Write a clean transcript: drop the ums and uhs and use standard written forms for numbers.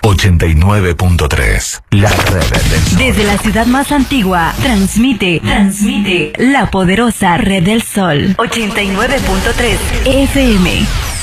89.3, la red del sol. Desde la ciudad más antigua, transmite la poderosa red del sol. 89.3 FM.